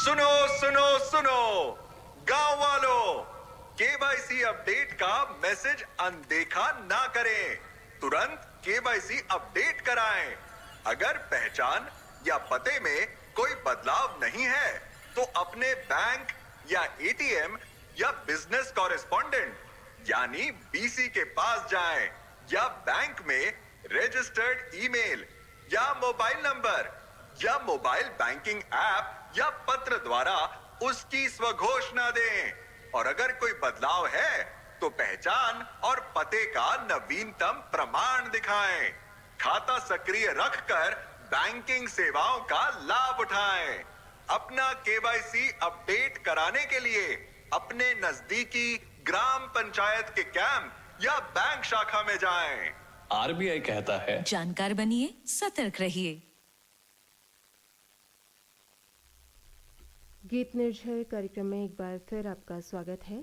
सुनो सुनो सुनो गांव वालों, केवाईसी अपडेट का मैसेज अनदेखा ना करें। तुरंत केवाईसी अपडेट कराएं। अगर पहचान या पते में कोई बदलाव नहीं है तो अपने बैंक या एटीएम या बिजनेस कॉरेस्पॉन्डेंट यानी बीसी के पास जाएं या बैंक में रजिस्टर्ड ईमेल या मोबाइल नंबर या मोबाइल बैंकिंग ऐप या पत्र द्वारा उसकी स्वघोषणा दें। और अगर कोई बदलाव है तो पहचान और पते का नवीनतम प्रमाण दिखाएं। खाता सक्रिय रखकर बैंकिंग सेवाओं का लाभ उठाएं। अपना केवाईसी अपडेट कराने के लिए अपने नजदीकी ग्राम पंचायत के कैंप या बैंक शाखा में जाएं। आरबीआई कहता है, जानकार बनिए, सतर्क रहिए। गीत निर्झर कार्यक्रम में एक बार फिर आपका स्वागत है।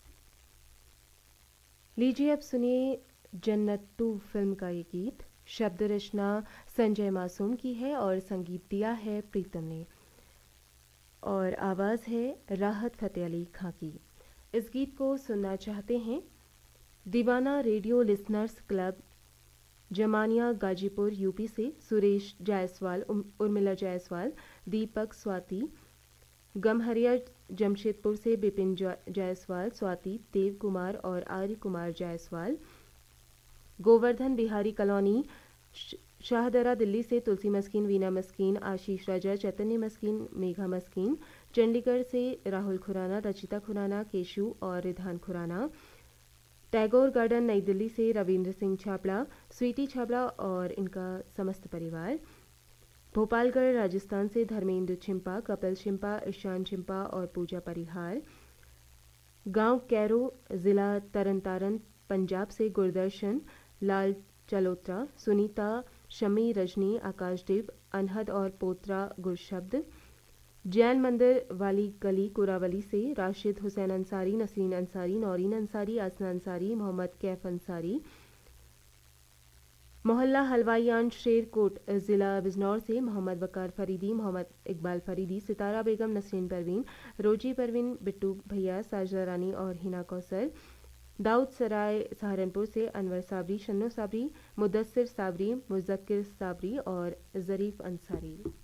लीजिए अब सुनिए जन्नत 2 फिल्म का ये गीत। शब्द रचना संजय मासूम की है और संगीत दिया है प्रीतम ने और आवाज़ है राहत फतेह अली खां की। इस गीत को सुनना चाहते हैं दीवाना radio listeners club Zamania Ghazipur UP से सुरेश जायसवाल, उर्मिला जायसवाल, दीपक, स्वाति, गमहरिया जमशेदपुर से बिपिन जायसवाल, स्वाति, देव कुमार और आर्य कुमार जायसवाल, गोवर्धन बिहारी कॉलोनी शाहदरा दिल्ली से तुलसी मस्कीन, वीना मस्कीन, आशीष राजा, चैतन्य मस्कीन, मेघा मस्कीन, चंडीगढ़ से राहुल खुराना, रचिता खुराना, केशु और रिधान खुराना, टैगोर गार्डन नई दिल्ली से रविंद्र सिंह छापड़ा, स्वीटी छापड़ा और इनका समस्त परिवार, भोपालगढ़ राजस्थान से धर्मेंद्र छिंपा, कपिल छिंपा, ईशान छिंपा और पूजा परिहार, गांव कैरो जिला तरनतारन पंजाब से गुरदर्शन, लाल चलोत्रा, सुनीता, शमी, रजनी, आकाशदेव, अनहद और पोत्रा गुरशब्द, जैन मंदिर वाली गली कुरावली से राशिद हुसैन अंसारी, नसरीन अंसारी, नौरीन अंसारी, आसना अंसारी, मोहम्मद कैफ अंसारी, मोहल्ला हलवाईयान शेरकोट ज़िला बिजनौर से मोहम्मद वकार फरीदी, मोहम्मद इकबाल फरीदी, सितारा बेगम, नसरीन परवीन, रोजी परवीन, बिट्टू भैया, साजदा रानी और हिना कौसर, दाऊद सराय सहारनपुर से अनवर साबरी, शन्नो साबरी, मुदस्सिर साबरी, मुज़क्किर साबरी और ज़रीफ अंसारी।